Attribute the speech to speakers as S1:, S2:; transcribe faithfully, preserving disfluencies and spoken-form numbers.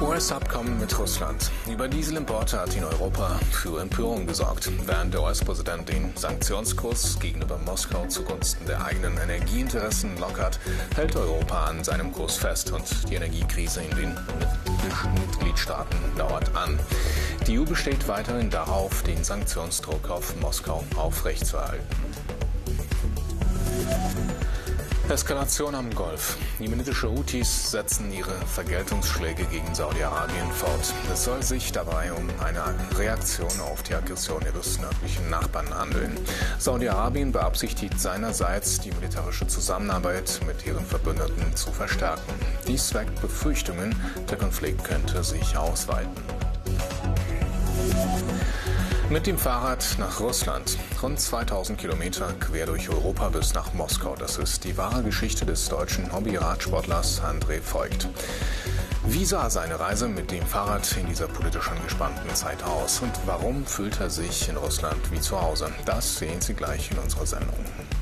S1: U S-Abkommen mit Russland. Über Dieselimporte hat in Europa für Empörung gesorgt. Während der U S-Präsident den Sanktionskurs gegenüber Moskau zugunsten der eigenen Energieinteressen lockert, hält Europa an seinem Kurs fest und die Energiekrise in den Mitgliedstaaten dauert an. Die E U besteht weiterhin darauf, den Sanktionsdruck auf Moskau aufrechtzuerhalten. Eskalation am Golf. Jemenitische Houthis setzen ihre Vergeltungsschläge gegen Saudi-Arabien fort. Es soll sich dabei um eine Reaktion auf die Aggression ihres nördlichen Nachbarn handeln. Saudi-Arabien beabsichtigt seinerseits, die militärische Zusammenarbeit mit ihren Verbündeten zu verstärken. Dies weckt Befürchtungen, der Konflikt könnte sich ausweiten. Mit dem Fahrrad nach Russland. Rund zweitausend Kilometer quer durch Europa bis nach Moskau. Das ist die wahre Geschichte des deutschen Hobby-Radsportlers André Voigt. Wie sah seine Reise mit dem Fahrrad in dieser politisch angespannten Zeit aus? Und warum fühlt er sich in Russland wie zu Hause? Das sehen Sie gleich in unserer Sendung.